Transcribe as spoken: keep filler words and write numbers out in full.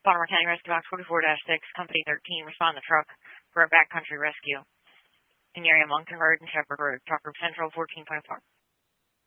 Baltimore County Rescue Box forty-four dash six, Company thirteen, respond to truck for a backcountry rescue in the area of Moncton Road and Shepherd Road, Talk Group Central, fourteen point four.